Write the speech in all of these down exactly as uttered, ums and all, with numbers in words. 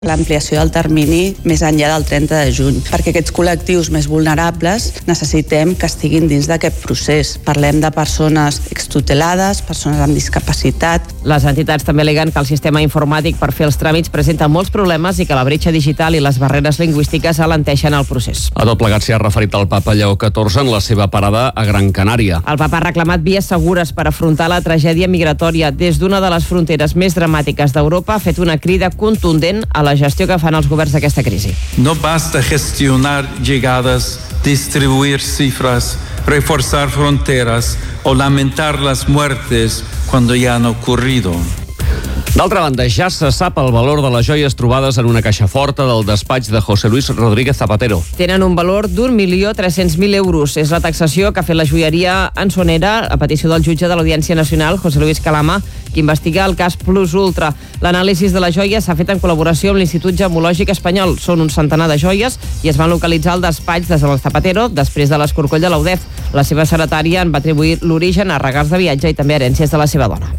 l'ampliació del termini més enllà del trenta de juny, perquè aquests col·lectius més vulnerables necessitem que estiguin dins d'aquest procés. Parlem de persones extutelades, persones amb discapacitat. Les entitats també aleguen que el sistema informàtic per fer els tràmits presenta molts problemes i que la bretxa digital i les barreres lingüístiques alenteixen el procés. A tot plegat s'hi ha referit el papa Lleó catorze en la seva parada a Gran Canària. El papa ha reclamat vies segures per afrontar la tragèdia migratòria. Des d'una de les fronteres més dramàtiques d'Europa ha fet una crida contundent a la la gestió que fan els governs d'aquesta crisi. No basta gestionar llegadas, distribuir cifras, reforzar fronteras o lamentar las muertes cuando ya han ocurrido. D'altra banda, ja se sap el valor de les joies trobades en una caixa forta del despatx de José Luis Rodríguez Zapatero. Tenen un valor d'un milió tres-cents mil euros. És la taxació que ha fet la joieria Ansonera a petició del jutge de l'Audiència Nacional, José Luis Calama, que investiga el cas Plus Ultra. L'anàlisi de la joia s'ha fet en col·laboració amb l'Institut Gemològic Espanyol. Són un centenar de joies i es van localitzar al despatx de Zapatero després de l'escorcoll de l'U D E F. La seva secretària en va atribuir l'origen a regals de viatge i també herències de la seva dona.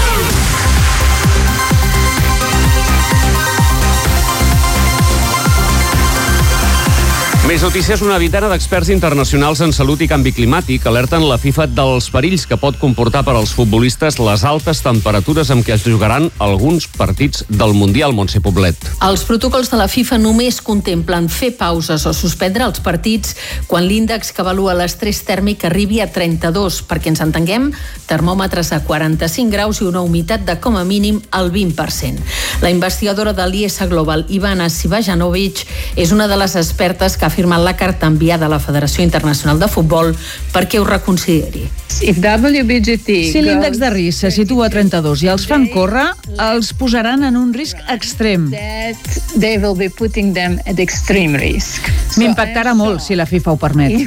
Més notícies, una vintena d'experts internacionals en salut i canvi climàtic alerten la FIFA dels perills que pot comportar per als futbolistes les altes temperatures amb què es jugaran alguns partits del Mundial. Montse Poblet. Els protocols de la FIFA només contemplen fer pauses o suspendre els partits quan l'índex que avalua l'estrès tèrmic arribi a trenta-dos. Perquè ens entenguem, termòmetres a quaranta-cinc graus i una humitat de com a mínim el vint per cent. La investigadora de l'I S A Global, Ivana Sivajanovic, és una de les expertes que ha firmat la carta enviada a la Federació Internacional de Futbol perquè ho reconsideri. Si l'índex de risc se situa a trenta-dos i els fan córrer, els posaran en un risc extrem. M'impactarà molt si la FIFA ho permet.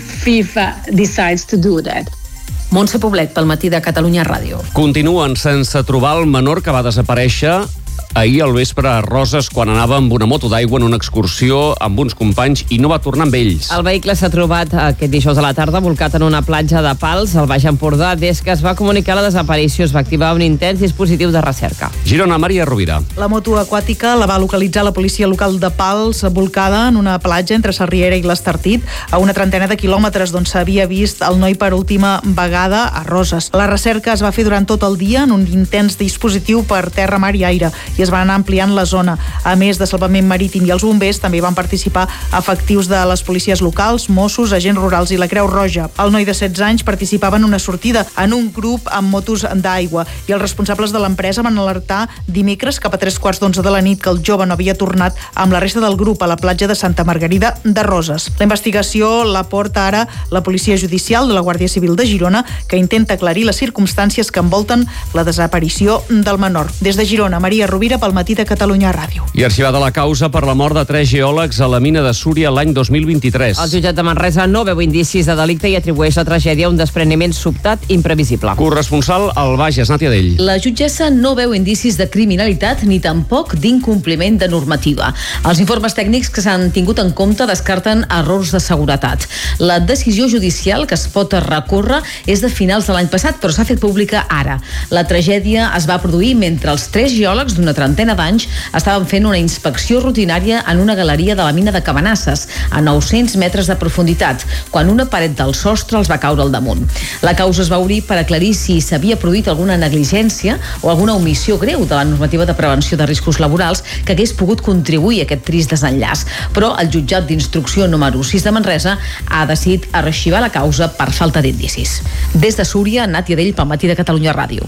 Montse Poblet, pel Matí de Catalunya Ràdio. Continuen sense trobar el menor que va desaparèixer ahir al vespre a Roses quan anava amb una moto d'aigua en una excursió amb uns companys i no va tornar amb ells. El vehicle s'ha trobat aquest dijous a la tarda volcat en una platja de Pals, al Baix Empordà. Des que es va comunicar la desaparició es va activar un intens dispositiu de recerca. Girona, Maria Rovira. La moto aquàtica la va localitzar la policia local de Pals, volcada en una platja entre Sarriera i l'Estartit, a una trentena de quilòmetres d'on s'havia vist el noi per última vegada a Roses. La recerca es va fer durant tot el dia en un intens dispositiu per terra, mar i aire, i es van anar ampliant la zona. A més de Salvament Marítim i els bombers, també van participar efectius de les policies locals, Mossos, agents rurals i la Creu Roja. El noi de setze anys participava en una sortida en un grup amb motos d'aigua i els responsables de l'empresa van alertar dimecres cap a tres quarts d'onze de la nit que el jove no havia tornat amb la resta del grup a la platja de Santa Margarida de Roses. La investigació la porta ara la Policia Judicial de la Guàrdia Civil de Girona, que intenta aclarir les circumstàncies que envolten la desaparició del menor. Des de Girona, Maria Rovira, pel Matí de Catalunya Ràdio. I arxivada la causa per la mort de tres geòlegs a la mina de Súria l'any dos mil vint-i-tres. El jutjat de Manresa no veu indicis de delicte i atribueix la tragèdia a un despreniment sobtat i imprevisible. Corresponsal al Bages, Nàtia Dell. La jutgessa no veu indicis de criminalitat ni tampoc d'incompliment de normativa. Els informes tècnics que s'han tingut en compte descarten errors de seguretat. La decisió judicial que es pot recórrer és de finals de l'any passat, però s'ha fet pública ara. La tragèdia es va produir mentre els tres geòlegs d'una trentena d'anys estaven fent una inspecció rutinària en una galeria de la mina de Cabanasses, a nou-cents metres de profunditat, quan una paret del sostre els va caure al damunt. La causa es va obrir per aclarir si s'havia produït alguna negligència o alguna omissió greu de la normativa de prevenció de riscos laborals que hagués pogut contribuir a aquest trist desenllaç. Però el jutjat d'instrucció número sis de Manresa ha decidit arxivar la causa per falta d'indicis. Des de Súria, Nàtia Dell, pel Matí de Catalunya Ràdio.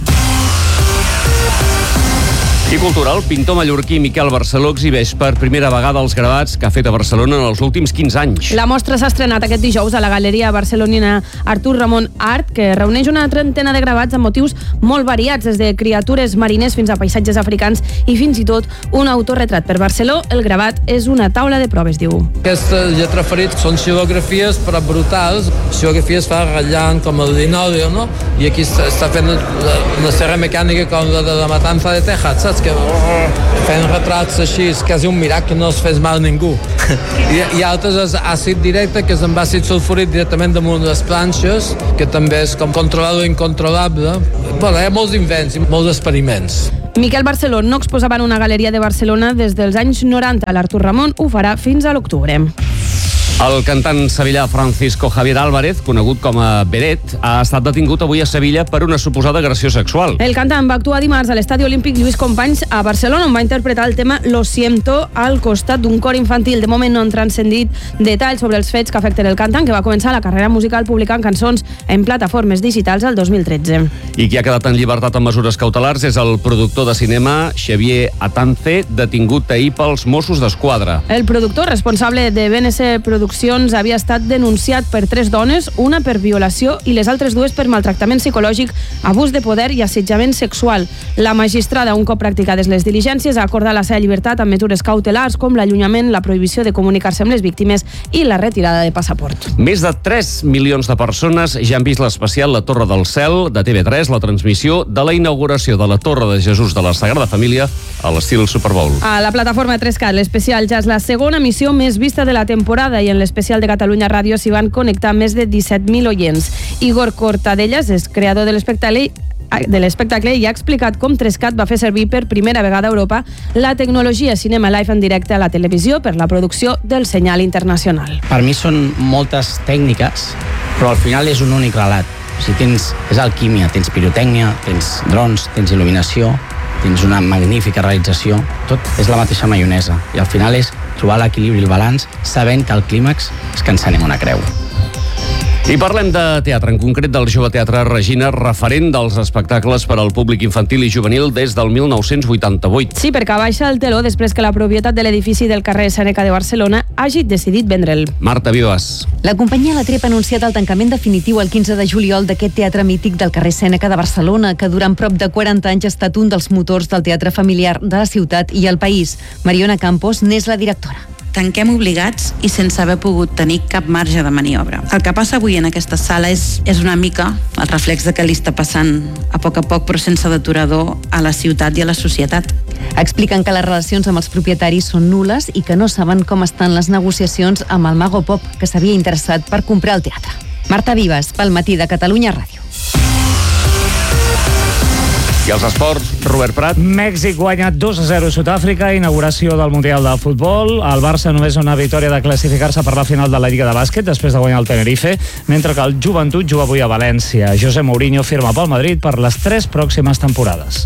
I cultura, el pintor mallorquí Miquel Barceló exhibeix per primera vegada els gravats que ha fet a Barcelona en els últims quinze anys. La mostra s'ha estrenat aquest dijous a la galeria barcelonina Artur Ramon Art, que reuneix una trentena de gravats amb motius molt variats, des de criatures mariners fins a paisatges africans i fins i tot un autorretrat. Per Barceló, el gravat és una taula de proves, diu. Aquesta lletra ferits són xilografies però brutals, xilografies fa ratllant com el linoleum, no? I aquí està fent una serra mecànica com la de la matança de Texas, saps? Que oh, fent retrats així és quasi un miracle que no es fes mal a ningú. I, i altres és àcid directe, que és amb àcid sulfúric directament damunt les planxes, que també és com controlar l'incontrolable. Bueno, hi ha molts invents i molts experiments. Miquel Barceló no exposava en una galeria de Barcelona des dels anys noranta. L'Artur Ramon ho farà fins a l'octubre. El cantant sevillà Francisco Javier Álvarez, conegut com a Beret, ha estat detingut avui a Sevilla per una suposada agressió sexual. El cantant va actuar dimarts a l'Estadi Olímpic Lluís Companys a Barcelona, on va interpretar el tema Lo siento al costat d'un cor infantil. De moment no han transcendit detalls sobre els fets que afecten el cantant, que va començar la carrera musical publicant cançons en plataformes digitals el dos mil tretze. I qui ha quedat en llibertat amb mesures cautelars és el productor de cinema Xavier Atance, detingut ahir pels Mossos d'Esquadra. El productor responsable de B N C Produccions havia estat denunciat per tres dones, una per violació i les altres dues per maltractament psicològic, abús de poder i assetjament sexual. La magistrada, un cop practicades les diligències, ha acordat la seva llibertat amb mesures cautelars com l'allunyament, la prohibició de comunicar-se amb les víctimes i la retirada de passaport. Més de tres milions de persones ja han vist l'especial La Torre del Cel de T V tres, la transmissió de la inauguració de la Torre de Jesús de la Sagrada Família a l'estil Super Bowl. A la plataforma tres cat, l'especial ja és la segona emissió més vista de la temporada i en l'especial de Catalunya Ràdio s'hi van connectar més de disset mil oients. Igor Cortadellas és creador de l'espectacle de l'espectacle i ha explicat com tres cat va fer servir per primera vegada a Europa la tecnologia cinema live en directe a la televisió per la producció del senyal internacional. Per mi són moltes tècniques, però al final és un únic relat. O sigui, tens, és alquímia, tens pirotècnia, tens drons, tens il·luminació, tens una magnífica realització, tot és la mateixa maionesa i al final és trobar l'equilibri i el balanç sabent que el clímax és que ens anem una creu. I parlem de teatre, en concret del Jove Teatre Regina, referent dels espectacles per al públic infantil i juvenil des del mil nou-cents vuitanta-vuit. Sí, perquè baixa el teló després que la propietat de l'edifici del carrer Sèneca de Barcelona hagi decidit vendre'l. Marta Vivas. La companyia La Trep ha anunciat el tancament definitiu el quinze de juliol d'aquest teatre mític del carrer Sèneca de Barcelona, que durant prop de quaranta anys ha estat un dels motors del teatre familiar de la ciutat i el país. Mariona Campos n'és la directora. Tanquem obligats i sense haver pogut tenir cap marge de maniobra. El que passa avui en aquesta sala és, és una mica el reflex de què li està passant a poc a poc, però sense deturador, a la ciutat i a la societat. Expliquen que les relacions amb els propietaris són nules i que no saben com estan les negociacions amb el Mago Pop, que s'havia interessat per comprar el teatre. Marta Vivas, pel Matí de Catalunya Ràdio. I els esports, Robert Prat. Mèxic guanya dos a zero a Sud-àfrica, inauguració del Mundial de Futbol. El Barça només una victòria de classificar-se per la final de la Lliga de Bàsquet després de guanyar el Tenerife, mentre que el Joventut juga avui a València. José Mourinho firma pel Madrid per les tres pròximes temporades.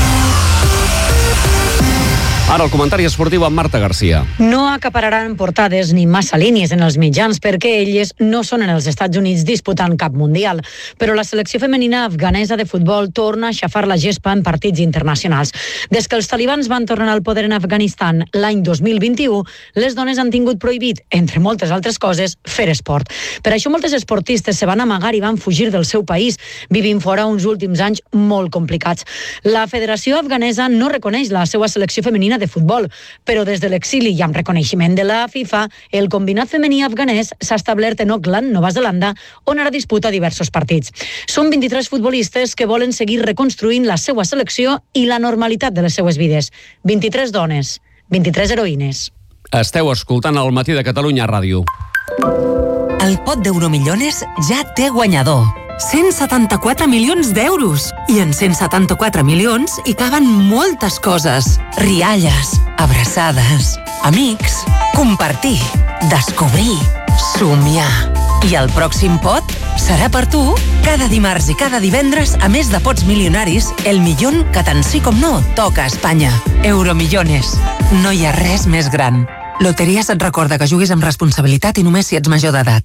Ara el comentari esportiu amb Marta Garcia. No acapararan portades ni massa línies en els mitjans perquè elles no són en els Estats Units disputant cap mundial. Però la selecció femenina afganesa de futbol torna a xafar la gespa en partits internacionals. Des que els talibans van tornar al poder en Afganistan l'any dos mil vint-i-u, les dones han tingut prohibit, entre moltes altres coses, fer esport. Per això moltes esportistes se van amagar i van fugir del seu país, vivint fora uns últims anys molt complicats. La Federació Afganesa no reconeix la seva selecció femenina de futbol, però des de l'exili i amb reconeixement de la FIFA, el combinat femení afganès s'ha establert en Auckland, Nova Zelanda, on ara disputa diversos partits. Són vint-i-tres futbolistes que volen seguir reconstruint la seva selecció i la normalitat de les seues vides. vint-i-tres dones, vint-i-tres heroïnes. Esteu escoltant el Matí de Catalunya Ràdio. El pot d'Euromillones ja té guanyador. cent setanta-quatre milions d'euros. I en cent setanta-quatre milions hi caben moltes coses. Rialles, abraçades, amics, compartir, descobrir, somiar. I el pròxim pot serà per tu. Cada dimarts i cada divendres, a més de pots milionaris, el millón que tant sí com no toca a Espanya. Euromillones. No hi ha res més gran. Loteries et recorda que juguis amb responsabilitat i només si ets major d'edat.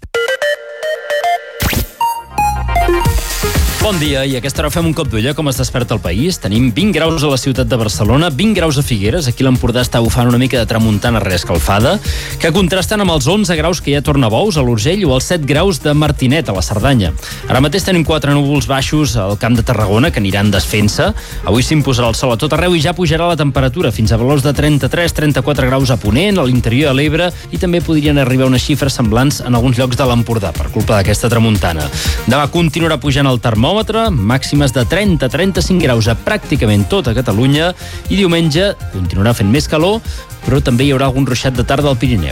Bon dia, i a aquesta hora fem un cop d'ull a com es desperta el país. Tenim vint graus a la ciutat de Barcelona, vint graus a Figueres, aquí l'Empordà està bufant una mica de tramuntana reescalfada, que contrasten amb els onze graus que hi ha a Tornabous, a l'Urgell, o els set graus de Martinet, a la Cerdanya. Ara mateix tenim quatre núvols baixos al Camp de Tarragona, que aniran desfent-se. Avui s'imposarà el sol a tot arreu i ja pujarà la temperatura fins a valors de trenta-tres trenta-quatre graus a Ponent, a l'interior de l'Ebre, i també podrien arribar unes xifres semblants en alguns llocs de l'Empordà, per culpa d'aquesta tramuntana. Demà continuarà pujant el termòmetre, màximes de trenta a trenta-cinc graus a pràcticament tota Catalunya, i diumenge continuarà fent més calor, però també hi haurà algun ruixat de tarda al Pirineu.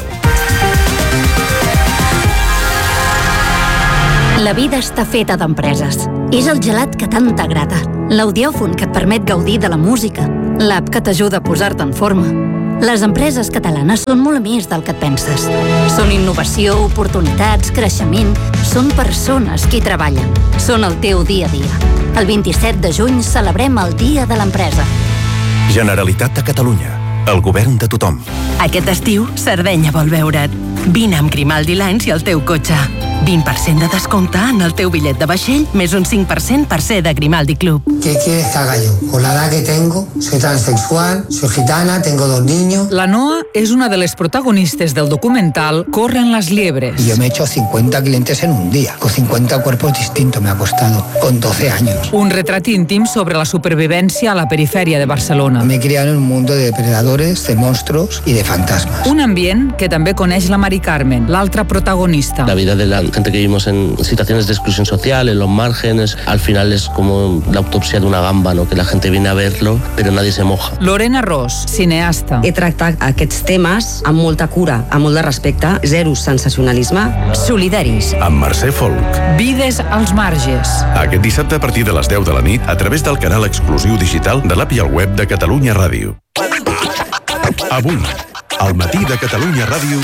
La vida està feta d'empreses. És el gelat que tant t'agrada. l'audiòfon que et permet gaudir de la música, l'app que t'ajuda a posar-te en forma. Les empreses catalanes són molt més del que et penses. Són innovació, oportunitats, creixement. Són persones qui treballen. Són el teu dia a dia. El vint-i-set de juny celebrem el Dia de l'Empresa. Generalitat de Catalunya. El govern de tothom. Aquest estiu, Sardenya vol veure't. Vine amb Grimaldi Lines i el teu cotxe. vint per cent de descompte en el teu bitllet de vaixell, més un cinc per cent per ser de Grimaldi Club. ¿Qué quieres que haga yo? Con la edad que tengo, soy transexual, soy gitana, tengo dos niños. La Noa és una de les protagonistes del documental Corren las liebres. Y yo me he hecho cincuenta clientes en un día, con cincuenta cuerpos distintos me ha costado, con doce años. Un retrat íntim sobre la supervivència a la perifèria de Barcelona. Me he criado en un mundo de depredadores, de monstruos y de fantasmas. Un ambient que també coneix la Mari Carmen, l'altra protagonista. La vida de la gente que vivimos en situaciones de exclusión social, en los márgenes, al final es como la autopsia de una gamba, ¿no? Que la gente viene a verlo, pero nadie se moja. Lorena Ros, cineasta. He tractat aquests temes amb molta cura, amb molt de respecte, zero sensacionalisme. Solidaris. Amb Mercè Folk. Vides als marges. Aquest dissabte a partir de les deu de la nit a través del canal exclusiu digital de l'app i el web de Catalunya Ràdio. Avui, al matí de Catalunya Ràdio...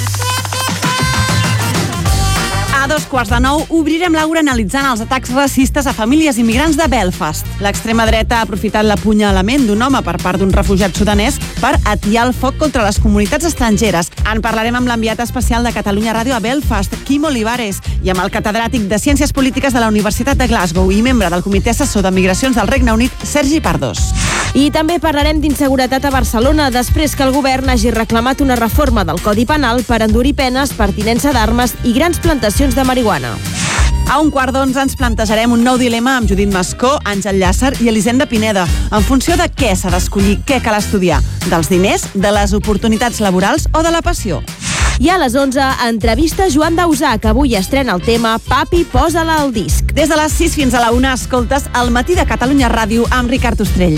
A dos quarts de nou obrirem l'aura analitzant els atacs racistes a famílies immigrants de Belfast. L'extrema dreta ha aprofitat l'apunyalament d'un home per part d'un refugiat sudanès per atiar el foc contra les comunitats estrangeres. En parlarem amb l'enviat especial de Catalunya Ràdio a Belfast, Quim Olivares, i amb el catedràtic de Ciències Polítiques de la Universitat de Glasgow i membre del Comitè Assessor de Migracions del Regne Unit, Sergi Pardos. I també parlarem d'inseguretat a Barcelona després que el govern hagi reclamat una reforma del Codi Penal per endurir penes per tinença d'armes i grans plantacions de marihuana. A un quart d'onze ens plantejarem un nou dilema amb Judit Mascó, Àngel Llàcer i Elisenda Pineda, en funció de què s'ha d'escollir, què cal estudiar, dels diners, de les oportunitats laborals o de la passió. I a les onze, entrevista Joan Dausà, que avui estrena el tema Papi, posa-la al disc. Des de les sis fins a la una escoltes El matí de Catalunya Ràdio amb Ricard Ostrell.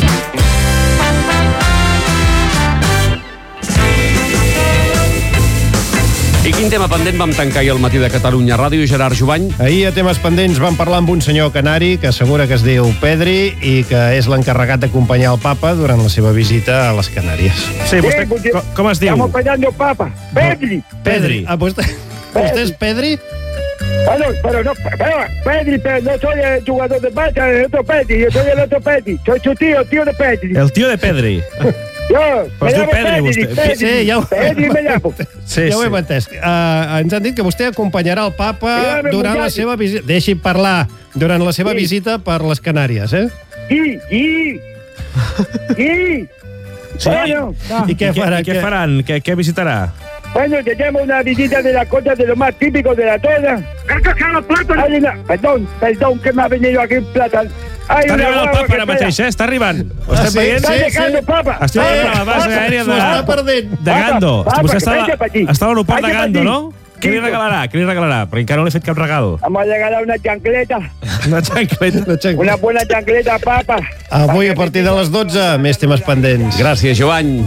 I quin tema pendent vam tancar ahir al matí de Catalunya Ràdio, Gerard Jovany? Ahir a temes pendents vam parlar amb un senyor canari que assegura que es diu Pedri i que és l'encarregat d'acompanyar el papa durant la seva visita a les Canàries. Sí, vostè, sí, com, com es diu? Estamos acompañando al papa. Pedri. Pedri. Ah, vostè, vostè és Pedri? Bueno, pero no, pero Pedri, pero no soy el jugador de Barça, el otro Pedri, yo soy el otro Pedri, soy su tío, el tío de Pedri. El tío de Pedri. Jo, me llamo Pedri, vostè. Pedri, sí, ja ho... Pedri me llamo. Sí, ja ho hem entès. Uh, ens han dit que vostè acompanyarà el papa sí, durant la seva visita... Deixi parlar. Durant la seva sí. visita per les Canàries, eh? Sí, sí. Sí. Sí. Bueno, no. I què faran? I què faran? Què, què visitarà? Bueno, tenemos una visita de las cosas de lo más típico de la zona. Hay una... Perdón, perdón, que me ha venido aquí un plátano. Hay està arribant el papa ara mateix, eh? Està arribant. Ho estem sí, veient? Sí, sí, sí. Papa. Estic veient a la base aèria de, de Gando. Papa, Vostè està, està a l'aeroport de Gando, no? Què li Sí. regalarà? Què li regalarà? Perquè encara no li he fet cap regal. Vamos a regalar una chancleta. Una chancleta. Una chancleta. Una buena chancleta, papa. Avui a partir de les dotze, més temes pendents. Gràcies, Jovany.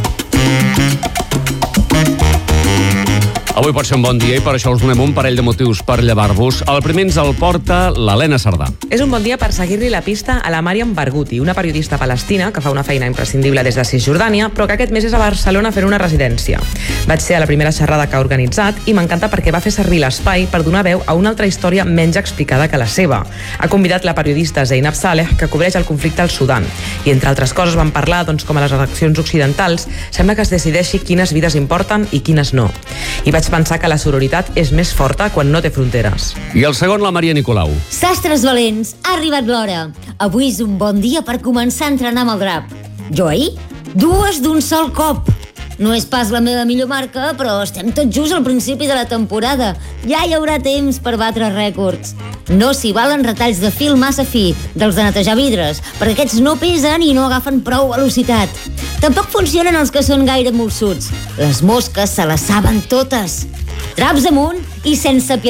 Avui pot ser un bon dia i per això us donem un parell de motius per llevar-vos. El primer ens el porta l'Helena Cerdà. És un bon dia per seguir-li la pista a la Mariam Barghouti, una periodista palestina que fa una feina imprescindible des de Cisjordània, però que aquest mes és a Barcelona fent una residència. Vaig ser a la primera xerrada que ha organitzat i m'encanta perquè va fer servir l'espai per donar veu a una altra història menys explicada que la seva. Ha convidat la periodista Zeinab Saleh, que cobreix el conflicte al Sudan. I entre altres coses van parlar doncs, com a les eleccions occidentals sembla que es decideixi quines vides importen i quines no. I vaig pensar que la sororitat és més forta quan no té fronteres. I el segon, la Maria Nicolau. Sastres valents, ha arribat l'hora. Avui és un bon dia per començar a entrenar amb el drap. Jo ahir, dues d'un sol cop. No és pas la meva millor marca, però estem tot just al principi de la temporada. Ja hi haurà temps per batre rècords. No s'hi valen retalls de fil massa fi, dels de netejar vidres, perquè aquests no pesen i no agafen prou velocitat. Tampoc funcionen els que són gaire molsuts. Les mosques se les saben totes. Draps amunt i sense pietat.